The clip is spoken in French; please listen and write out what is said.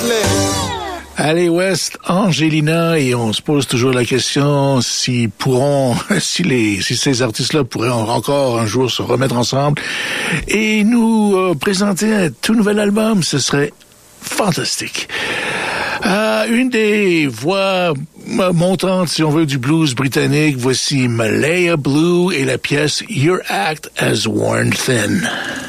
Allez West, Angelina, et on se pose toujours la question si ces artistes-là pourraient encore un jour se remettre ensemble et nous présenter un tout nouvel album. Ce serait fantastique. Une des voix montantes, si on veut, du blues britannique, voici Malaya Blue et la pièce Your Act Has Worn Thin.